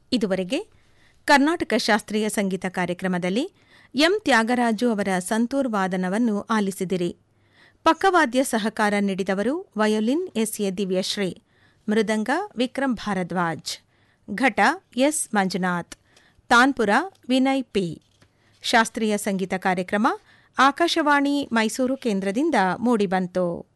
ಇದುವರೆಗೆ ಕರ್ನಾಟಕ ಶಾಸ್ತ್ರೀಯ ಸಂಗೀತ ಕಾರ್ಯಕ್ರಮದಲ್ಲಿ ಎಂ ತ್ಯಾಗರಾಜು ಅವರ ಸಂತೂರ್ ವಾದನವನ್ನು ಆಲಿಸಿದಿರಿ. ಪಕ್ಕವಾದ್ಯ ಸಹಕಾರ ನೀಡಿದವರು ವಯೋಲಿನ್ ಎಸ್ಎ ದಿವ್ಯಶ್ರೀ, ಮೃದಂಗ ವಿಕ್ರಮ್ ಭಾರದ್ವಾಜ್, ಘಟ ಎಸ್ ಮಂಜುನಾಥ್, ತಾನ್ಪುರ ವಿನಯ್ ಪಿ. ಶಾಸ್ತ್ರೀಯ ಸಂಗೀತ ಕಾರ್ಯಕ್ರಮ ಆಕಾಶವಾಣಿ ಮೈಸೂರು ಕೇಂದ್ರದಿಂದ ಮೂಡಿಬಂತು.